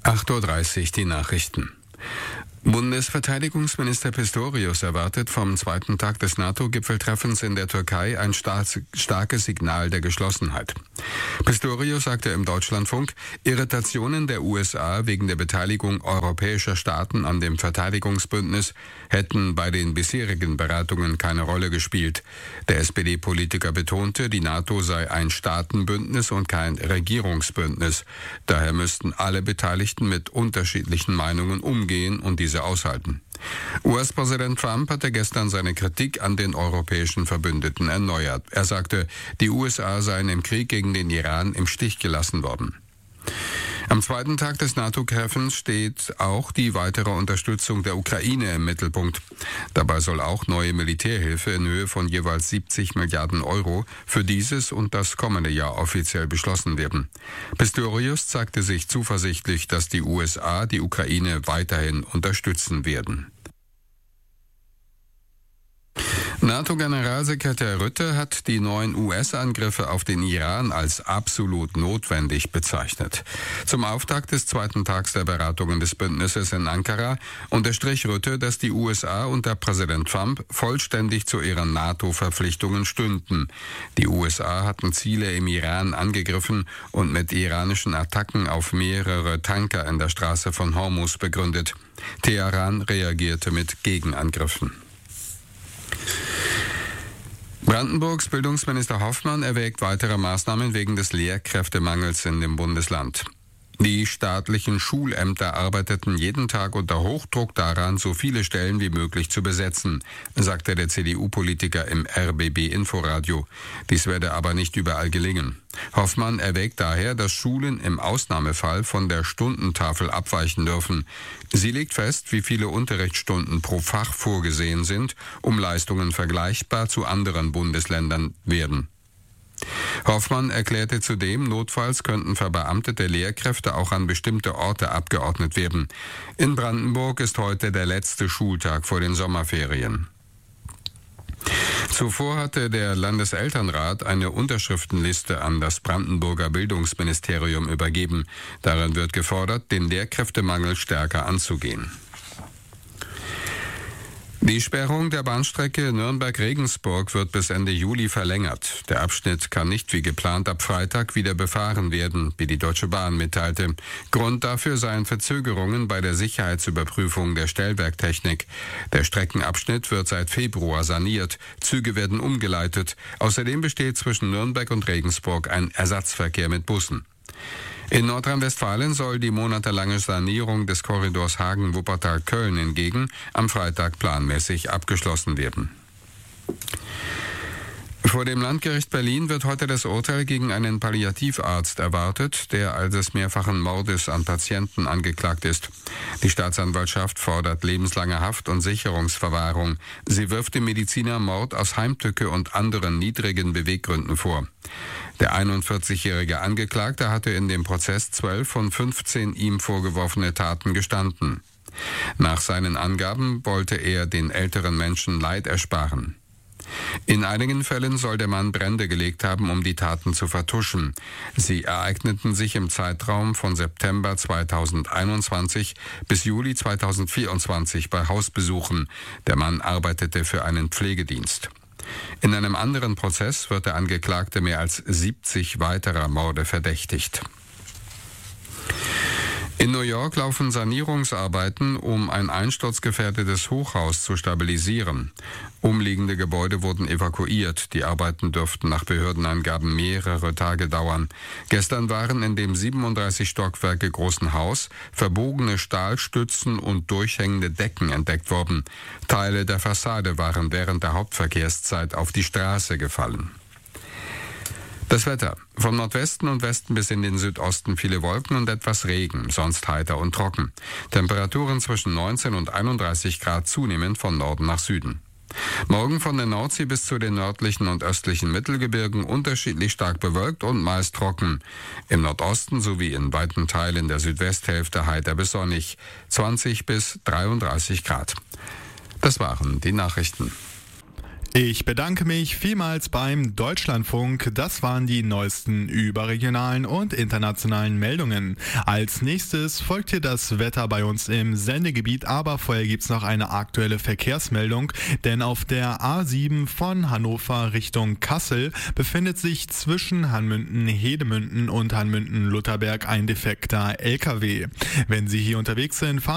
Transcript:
8:30 Uhr die Nachrichten. Bundesverteidigungsminister Pistorius erwartet vom zweiten Tag des NATO-Gipfeltreffens in der Türkei ein starkes Signal der Geschlossenheit. Pistorius sagte im Deutschlandfunk, Irritationen der USA wegen der Beteiligung europäischer Staaten an dem Verteidigungsbündnis hätten bei den bisherigen Beratungen keine Rolle gespielt. Der SPD-Politiker betonte, die NATO sei ein Staatenbündnis und kein Regierungsbündnis. Daher müssten alle Beteiligten mit unterschiedlichen Meinungen umgehen und diese aushalten. US-Präsident Trump hatte gestern seine Kritik an den europäischen Verbündeten erneuert. Er sagte, die USA seien im Krieg gegen den Iran im Stich gelassen worden. Am zweiten Tag des NATO-Treffens steht auch die weitere Unterstützung der Ukraine im Mittelpunkt. Dabei soll auch neue Militärhilfe in Höhe von jeweils 70 Milliarden Euro für dieses und das kommende Jahr offiziell beschlossen werden. Pistorius zeigte sich zuversichtlich, dass die USA die Ukraine weiterhin unterstützen werden. NATO-Generalsekretär Rutte hat die neuen US-Angriffe auf den Iran als absolut notwendig bezeichnet. Zum Auftakt des zweiten Tags der Beratungen des Bündnisses in Ankara unterstrich Rutte, dass die USA unter Präsident Trump vollständig zu ihren NATO-Verpflichtungen stünden. Die USA hatten Ziele im Iran angegriffen und mit iranischen Attacken auf mehrere Tanker in der Straße von Hormuz begründet. Teheran reagierte mit Gegenangriffen. Brandenburgs Bildungsminister Hoffmann erwägt weitere Maßnahmen wegen des Lehrkräftemangels in dem Bundesland. Die staatlichen Schulämter arbeiteten jeden Tag unter Hochdruck daran, so viele Stellen wie möglich zu besetzen, sagte der CDU-Politiker im RBB-Inforadio. Dies werde aber nicht überall gelingen. Hoffmann erwägt daher, dass Schulen im Ausnahmefall von der Stundentafel abweichen dürfen. Sie legt fest, wie viele Unterrichtsstunden pro Fach vorgesehen sind, um Leistungen vergleichbar zu anderen Bundesländern werden. Hoffmann erklärte zudem, notfalls könnten verbeamtete Lehrkräfte auch an bestimmte Orte abgeordnet werden. In Brandenburg ist heute der letzte Schultag vor den Sommerferien. Zuvor hatte der Landeselternrat eine Unterschriftenliste an das Brandenburger Bildungsministerium übergeben. Darin wird gefordert, den Lehrkräftemangel stärker anzugehen. Die Sperrung der Bahnstrecke Nürnberg-Regensburg wird bis Ende Juli verlängert. Der Abschnitt kann nicht wie geplant ab Freitag wieder befahren werden, wie die Deutsche Bahn mitteilte. Grund dafür seien Verzögerungen bei der Sicherheitsüberprüfung der Stellwerktechnik. Der Streckenabschnitt wird seit Februar saniert. Züge werden umgeleitet. Außerdem besteht zwischen Nürnberg und Regensburg ein Ersatzverkehr mit Bussen. In Nordrhein-Westfalen soll die monatelange Sanierung des Korridors Hagen-Wuppertal-Köln hingegen am Freitag planmäßig abgeschlossen werden. Vor dem Landgericht Berlin wird heute das Urteil gegen einen Palliativarzt erwartet, der als des mehrfachen Mordes an Patienten angeklagt ist. Die Staatsanwaltschaft fordert lebenslange Haft und Sicherungsverwahrung. Sie wirft dem Mediziner Mord aus Heimtücke und anderen niedrigen Beweggründen vor. Der 41-jährige Angeklagte hatte in dem Prozess 12 von 15 ihm vorgeworfene Taten gestanden. Nach seinen Angaben wollte er den älteren Menschen Leid ersparen. In einigen Fällen soll der Mann Brände gelegt haben, um die Taten zu vertuschen. Sie ereigneten sich im Zeitraum von September 2021 bis Juli 2024 bei Hausbesuchen. Der Mann arbeitete für einen Pflegedienst. In einem anderen Prozess wird der Angeklagte mehr als 70 weiterer Morde verdächtigt. In New York laufen Sanierungsarbeiten, um ein einsturzgefährdetes Hochhaus zu stabilisieren. Umliegende Gebäude wurden evakuiert. Die Arbeiten dürften nach Behördenangaben mehrere Tage dauern. Gestern waren in dem 37 Stockwerke großen Haus verbogene Stahlstützen und durchhängende Decken entdeckt worden. Teile der Fassade waren während der Hauptverkehrszeit auf die Straße gefallen. Das Wetter. Vom Nordwesten und Westen bis in den Südosten viele Wolken und etwas Regen, sonst heiter und trocken. Temperaturen zwischen 19 und 31 Grad, zunehmend von Norden nach Süden. Morgen von der Nordsee bis zu den nördlichen und östlichen Mittelgebirgen unterschiedlich stark bewölkt und meist trocken. Im Nordosten sowie in weiten Teilen der Südwesthälfte heiter bis sonnig, 20 bis 33 Grad. Das waren die Nachrichten. Ich bedanke mich vielmals beim Deutschlandfunk. Das waren die neuesten überregionalen und internationalen Meldungen. Als nächstes folgt hier das Wetter bei uns im Sendegebiet, aber vorher gibt's noch eine aktuelle Verkehrsmeldung, denn auf der A7 von Hannover Richtung Kassel befindet sich zwischen Hanmünden-Hedemünden und Hanmünden-Lutherberg ein defekter LKW. Wenn Sie hier unterwegs sind, fahren